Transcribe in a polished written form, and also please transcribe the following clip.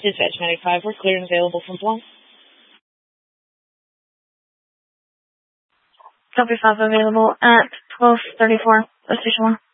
Dispatch 95, we're clear and available from Blanc. Copy 5 available at 12:34, Station 1.